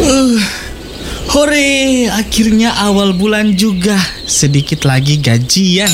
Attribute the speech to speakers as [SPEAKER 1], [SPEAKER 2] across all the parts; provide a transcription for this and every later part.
[SPEAKER 1] Uh, Hore, akhirnya awal bulan juga. Sedikit lagi gajian.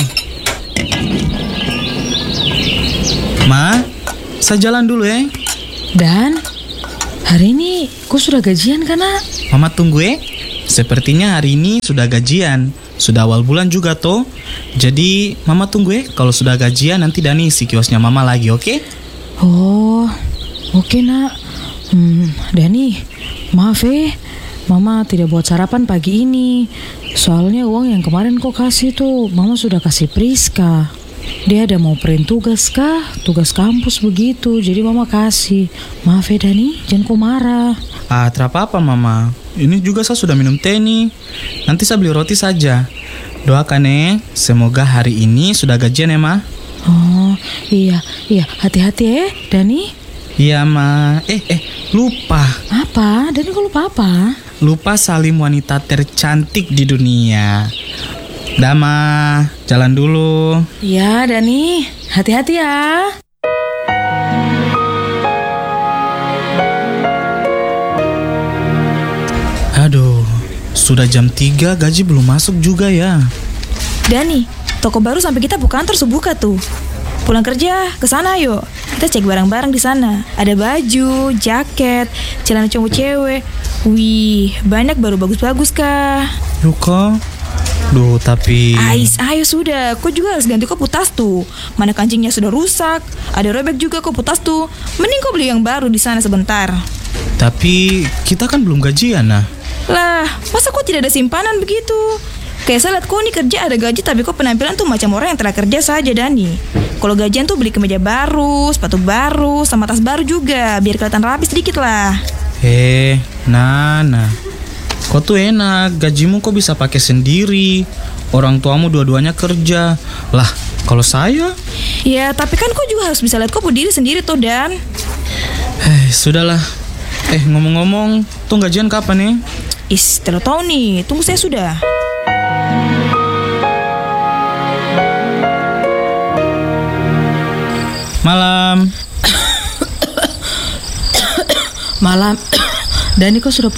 [SPEAKER 1] Ma, saya jalan dulu ya.
[SPEAKER 2] Dan hari ini kau sudah gajian kan, Nak?
[SPEAKER 1] Mama tunggu ya. Sepertinya hari ini sudah gajian. Sudah awal bulan juga toh. Jadi Mama tunggu ya. Kalau sudah gajian nanti Dani isi kiosnya Mama lagi, oke?
[SPEAKER 2] Oh, oke Nak. Dani, maaf Mama tidak buat sarapan pagi ini. Soalnya uang yang kemarin kau kasih tuh Mama sudah kasih Priska. Dia ada mau print tugas kah? Tugas kampus begitu. Jadi Mama kasih. Maaf Dani, jangan kau marah.
[SPEAKER 1] Tidak apa-apa Mama. Ini juga saya sudah minum teh nih. Nanti saya beli roti saja. Doakan ya, semoga hari ini sudah gajian ya Ma.
[SPEAKER 2] Oh iya, hati-hati Dani.
[SPEAKER 1] Iya Ma. Lupa.
[SPEAKER 2] Apa? Dani kok lupa apa?
[SPEAKER 1] Lupa salim wanita tercantik di dunia. Dama, jalan dulu.
[SPEAKER 2] Iya Dani, hati-hati ya.
[SPEAKER 1] Aduh, sudah jam 3 gaji belum masuk juga ya.
[SPEAKER 3] Dani, toko baru sampai kita buka kantor subuh tuh. Pulang kerja ke sana yuk. Kita cek barang-barang di sana. Ada baju, jaket, celana cowok cewek. Wih, banyak baru bagus-bagus kah?
[SPEAKER 1] Yuka. Duh, tapi
[SPEAKER 3] Ayo sudah, kau juga harus ganti kopu tas tuh. Mana kancingnya sudah rusak, ada robek juga kopu tas tuh. Mending kau beli yang baru di sana sebentar.
[SPEAKER 1] Tapi kita kan belum gajian nah.
[SPEAKER 3] Lah, masa kau tidak ada simpanan begitu? Kayak saya lihat kau nih kerja ada gaji tapi kau penampilan tuh macam orang yang telah kerja saja Dani. Kalau gajian tuh beli kemeja baru, sepatu baru, sama tas baru juga, biar kelihatan rapi sedikit lah.
[SPEAKER 1] Nana, kau tuh enak, gajimu kok bisa pakai sendiri. Orang tuamu dua-duanya kerja. Lah, kalau saya?
[SPEAKER 3] Ya, tapi kan kau juga harus bisa lihat kau berdiri sendiri tuh Dan.
[SPEAKER 1] Sudahlah. Ngomong-ngomong, tuh gajian kapan nih?
[SPEAKER 3] Tidak tahu nih, tunggu saya sudah.
[SPEAKER 1] Malam.
[SPEAKER 2] Malam. Dani kok sudah